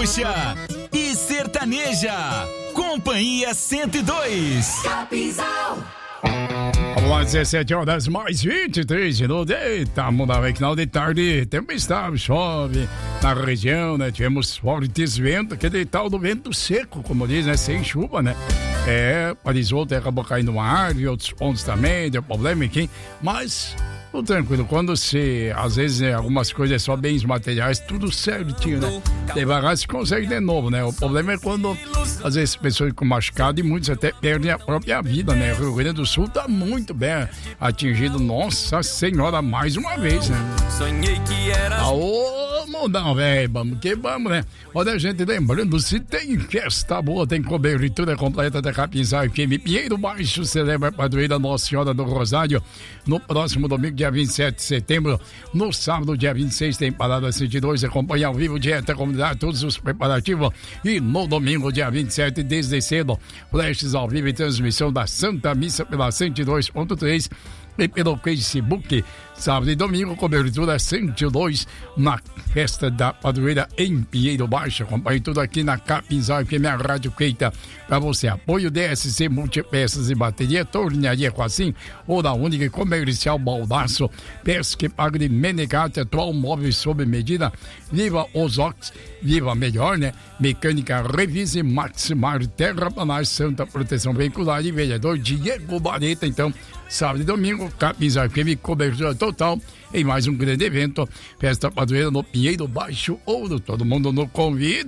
gaúcha e sertaneja. Companhia 102. Capinzal. Vamos lá, 17 horas mais 23 minutos. Eita, mudava final de tarde. Tempo estável, chove na região, né? Tivemos fortes ventos, aquele tal do vento seco, como diz, né? Sem chuva, né? Parisouto acabou caindo no ar e outros pontos também, deu problema aqui. Mas, tudo tranquilo. Quando você, às vezes, algumas coisas só bens materiais, tudo certinho, né? Devagar se consegue de novo, né? O problema é quando, às vezes, pessoas ficam machucadas e muitos até perdem a própria vida, né? O Rio Grande do Sul tá muito bem atingido. Nossa Senhora, mais uma vez, né? Sonhei que era. Ô, mundão, velho, vamos que vamos, né? Olha, a gente lembrando, se tem festa boa, tem cobertura completa da Capinzal FM Pinheiro Baixo, celebra a padroeira Nossa Senhora do Rosário no próximo domingo, dia 27 de setembro. No sábado, dia 26, tem Parada 102, acompanha ao vivo direto da comunidade, todos os preparativos. E no domingo, dia 27, desde cedo, flashes ao vivo e transmissão da Santa Missa pela 102.3 e pelo Facebook. Sábado e domingo, cobertura 102 na festa da padroeira em Pinheiro Baixo. Acompanhe tudo aqui na Capinzal FM, a rádio feita para você. Apoio DSC Multipeças e Bateria, Tornearia Quassim, ou da Única Comercial Baldaço, peça que paga de Menegate, atual móvel sob medida. Viva Ozox, viva melhor, né? Mecânica Revise, Maximar, Terraplanagem, Santa Proteção Veicular e vereador Diego Bareta. Então, sábado e domingo, Capinzal FM, cobertura total em mais um grande evento, festa padroeira no Pinheiro Baixo Ouro. Todo mundo no convite.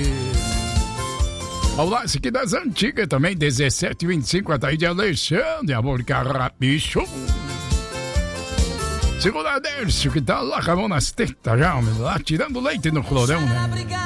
Vamos lá, esse aqui das antigas também, 17h25, a Thaís de Alexandre, amor carrapicho. Segura Dércio, que tá lá com a mão nas tetas já, lá tirando leite no florão, né?